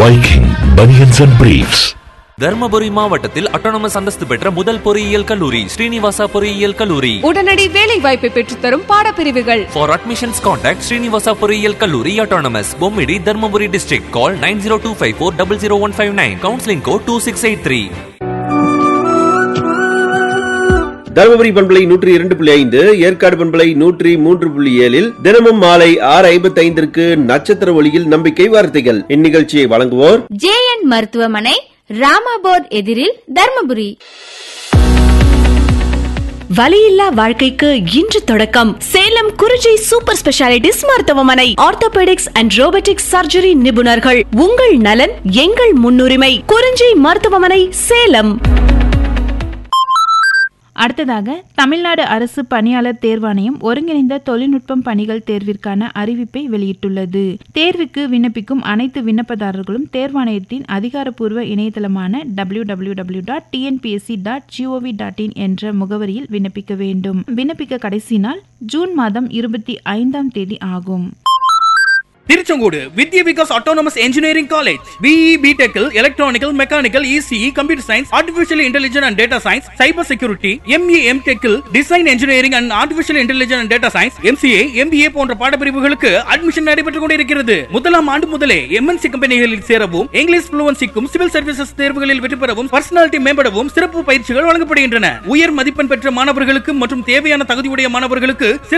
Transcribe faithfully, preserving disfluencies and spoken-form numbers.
Viking Bunions and Briefs. Dharmapuri மாவட்டத்தில் autonomous அந்தஸ்து பெற்ற முதல் பொறியியல் கல்லூரி ஸ்ரீனிவாசா பொறியியல் கல்லூரி. உடனடி வேலை வாய்ப்பை பெற்றுத்தரும் பாடப்பிரிவுகள். For admissions contact ஸ்ரீனிவாசா பொறியியல் கல்லூரி autonomous Bommidi Dharmapuri district. Call nine zero two five four zero zero one five nine. Counseling code two six eight three. Dharmapuri பண்பலை நூற்றி இரண்டு புள்ளி ஐந்து, ஏற்காடு பண்பலை நூற்றி மூன்று புள்ளி ஏழில் தினமும் மாலை ஆறு ஐம்பத்தி ஐந்திற்கு நட்சத்திர ஒளியில் நம்பிக்கை வார்த்தைகள். இந்நிகழ்ச்சியை வழங்குவோர் ஜே என் மருத்துவமனை, ராமாபோர்ட் எதிரில், தர்மபுரி. வலியில்லா வாழ்க்கைக்கு இன்று தொடக்கம். சேலம் குறிஞ்சி சூப்பர் ஸ்பெஷாலிட்டிஸ் மருத்துவமனை. ஆர்த்தோபெடிக்ஸ் அண்ட் ரோபோட்டிக்ஸ் சர்ஜரி நிபுணர்கள். உங்கள் நலன் எங்கள் முன்னுரிமை. குறிஞ்சி மருத்துவமனை, சேலம். அடுத்ததாக, தமிழ்நாடு அரசு பணியாளர் தேர்வாணையம் ஒருங்கிணைந்த தொழில்நுட்பம் பணிகள் தேர்விற்கான அறிவிப்பை வெளியிட்டுள்ளது. தேர்வுக்கு விண்ணப்பிக்கும் அனைத்து விண்ணப்பதாரர்களும் தேர்வாணையத்தின் அதிகாரப்பூர்வ இணையதளமான W W W dot T N P S C dot G O we dot in என்ற முகவரியில் விண்ணப்பிக்க வேண்டும். விண்ணப்பிக்க கடைசி நாள் ஜூன் மாதம் இருபத்தி ஐந்தாம் தேதி ஆகும். திருச்செங்கோடு வித்யா Vikas autonomous engineering college. BE பிடெக்கில் electronical, mechanical, ECE, computer science, artificial intelligence and data science, cyber security, ME எம்டெக்கில் design engineering and artificial intelligence and data science, MCA, MBA போன்ற பாடப்பிரிவுகளுக்கு அட்மிஷன் நடைபெற்றுக் கொண்டிருக்கிறது. முதலாம் ஆண்டு முதலே எம்என்சி கம்பெனிகளில் சேரவும், இங்கிலீஷ் ஃப்ளூவன்சிக்கும், சிவில் சர்வீசஸ் தேர்வுகளில் வெற்றி பெறவும், பர்சனாலிட்டி மேம்படவும் சிறப்பு பயிற்சிகள் வழங்கப்படுகின்றன. உயர் மதிப்பெண் பெற்ற மாணவர்களுக்கு மற்றும் தேவையான தகுதியுடைய மாணவர்களுக்கு